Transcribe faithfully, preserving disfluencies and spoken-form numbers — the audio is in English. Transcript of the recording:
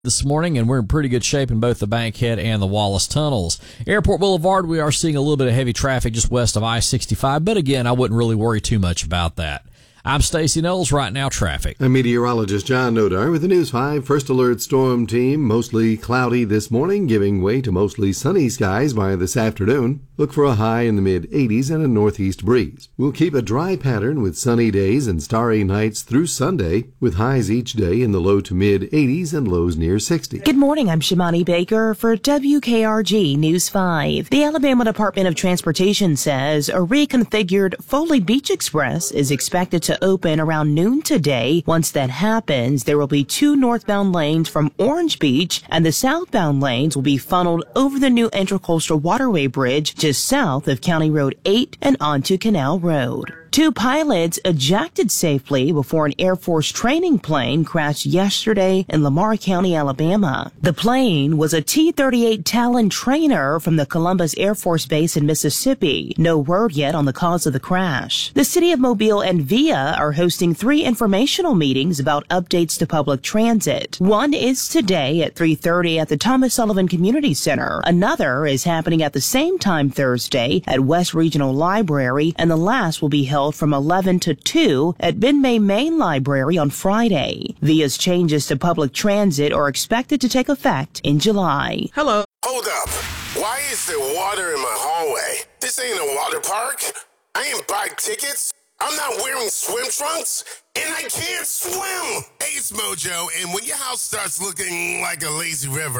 This morning, and we're in pretty good shape in both the Bankhead and the Wallace tunnels. Airport Boulevard, we are seeing a little bit of heavy traffic just west of I sixty-five, but again, I wouldn't really worry too much about that. I'm Stacey Knowles. Right now, traffic. I'm meteorologist John Nodar with the News five First Alert Storm Team. Mostly cloudy this morning, giving way to mostly sunny skies by this afternoon. Look for a high in the mid eighties and a northeast breeze. We'll keep a dry pattern with sunny days and starry nights through Sunday, with highs each day in the low to mid eighties and lows near sixty. Good morning, I'm Shimani Baker for W K R G News five. The Alabama Department of Transportation says a reconfigured Foley Beach Express is expected to open around noon today. Once that happens, there will be two northbound lanes from Orange Beach, and the southbound lanes will be funneled over the new Intracoastal Waterway Bridge just south of County Road eight and onto Canal Road. Two pilots ejected safely before an Air Force training plane crashed yesterday in Lamar County, Alabama. The plane was a T thirty-eight Talon trainer from the Columbus Air Force Base in Mississippi. No word yet on the cause of the crash. The City of Mobile and VIA are hosting three informational meetings about updates to public transit. One is today at three thirty at the Thomas Sullivan Community Center. Another is happening at the same time Thursday at West Regional Library, and the last will be held from eleven to two at Ben May Main Library on Friday. VIA's changes to public transit are expected to take effect in July. Hello. Hold up. Why is there water in my hallway? This ain't a water park. I ain't buy tickets. I'm not wearing swim trunks, and I can't swim. Hey, it's Mojo, and when your house starts looking like a lazy river,